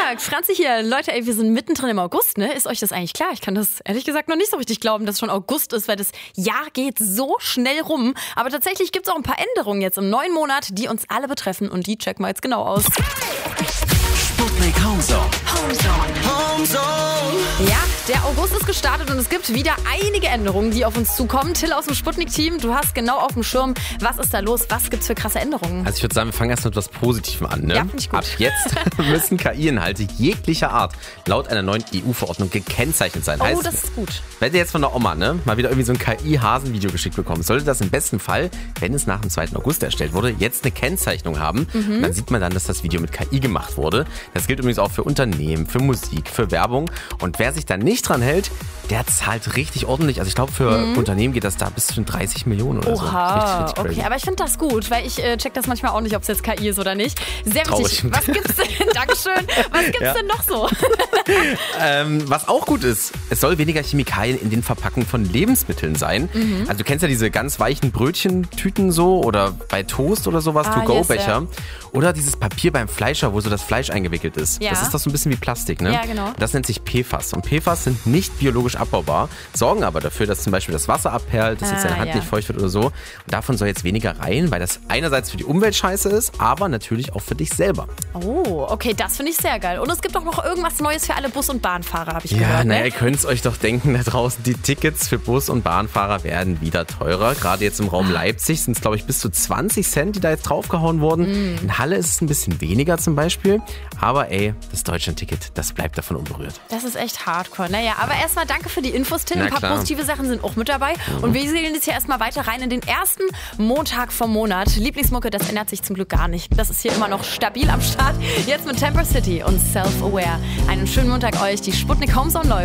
Tag, Franzi hier. Leute, wir sind mittendrin im August, ne? Ist euch das eigentlich klar? Ich kann das ehrlich gesagt noch nicht so richtig glauben, dass schon August ist, weil das Jahr geht so schnell rum. Aber tatsächlich gibt es auch ein paar Änderungen jetzt im neuen Monat, die uns alle betreffen und die checken wir jetzt genau aus. Sputnik Homezone. Ja, der August ist gestartet und es gibt wieder einige Änderungen, die auf uns zukommen. Till aus dem Sputnik-Team, du hast genau auf dem Schirm, was ist da los, was gibt's für krasse Änderungen? Also ich würde sagen, wir fangen erst mit etwas Positivem an. Ne? Ja, finde ich gut. Ab jetzt müssen KI-Inhalte jeglicher Art laut einer neuen EU-Verordnung gekennzeichnet sein. Oh, heißt, das ist gut. wenn ihr jetzt von der Oma mal wieder irgendwie so ein KI-Hasen-Video geschickt bekommt, sollte das im besten Fall, wenn es nach dem 2. August erstellt wurde, jetzt eine Kennzeichnung haben. Und dann sieht man dann, dass das Video mit KI gemacht wurde. Das gilt übrigens auch für Unternehmen, für Musik, für Werbung. Und wer sich da nicht dran hält, der zahlt richtig ordentlich. Also ich glaube, für Unternehmen geht das da bis zu 30 Millionen oder so. Oha, Richtig crazy. okay, aber ich finde das gut, weil ich check das manchmal auch nicht, ob es jetzt KI ist oder nicht. Sehr wichtig. Traurig. Was gibt's denn? Dankeschön. Was gibt's denn noch so? Was auch gut ist, es soll weniger Chemikalien in den Verpackungen von Lebensmitteln sein. Also du kennst ja diese ganz weichen Brötchentüten so oder bei Toast oder sowas, To-Go-Becher. yes, Oder dieses Papier beim Fleischer, wo so das Fleisch eingewickelt ist. Ja. Das ist doch so ein bisschen wie Plastik, ne? Ja, genau. Das nennt sich PFAS. Und PFAS sind nicht biologisch abbaubar, sorgen aber dafür, dass zum Beispiel das Wasser abperlt, dass jetzt deine Hand nicht feucht wird oder so. Und davon soll jetzt weniger rein, weil das einerseits für die Umwelt scheiße ist, aber natürlich auch für dich selber. Oh, okay, das finde ich sehr geil. Und es gibt auch noch irgendwas Neues für alle Bus- und Bahnfahrer, habe ich Ja, gehört. naja, Ne? ihr könnt es euch doch denken da draußen, die Tickets für Bus- und Bahnfahrer werden wieder teurer. Gerade jetzt im Raum Leipzig sind es, glaube ich, bis zu 20 Cent, die da jetzt draufgehauen wurden. In Halle ist es ein bisschen weniger zum Beispiel. Aber das Deutschland-Ticket, das bleibt davon unberührt. Das ist echt hardcore. Naja, aber erstmal danke für die Infos, Till. Na Ein paar klar. positive Sachen sind auch mit dabei. Und wir sehen jetzt hier erstmal weiter rein in den ersten Montag vom Monat. Lieblingsmucke, das ändert sich zum Glück gar nicht. Das ist hier immer noch stabil am Start. Jetzt mit Temper City und Self-Aware. Einen schönen Montag euch. Die Sputnik Homezone läuft.